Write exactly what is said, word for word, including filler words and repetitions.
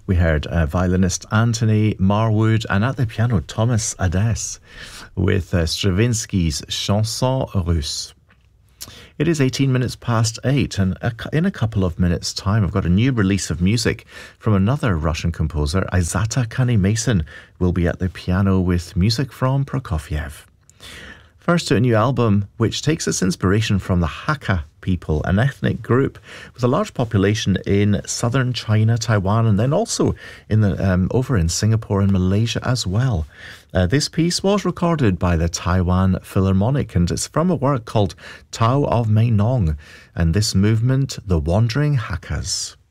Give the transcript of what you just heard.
We heard uh, violinist Anthony Marwood and at the piano Thomas Adès with uh, Stravinsky's Chanson Russe. It is eighteen minutes past eight, and in a couple of minutes' time, I've got a new release of music from another Russian composer. Aizata Kanneh-Mason will be at the piano with music from Prokofiev. First to a new album which takes its inspiration from the Hakka people, an ethnic group with a large population in southern China, Taiwan, and then also in the um, over in Singapore and Malaysia as well. Uh, this piece was recorded by the Taiwan Philharmonic, and it's from a work called Tao of Meinong, and this movement, The Wandering Hakkas.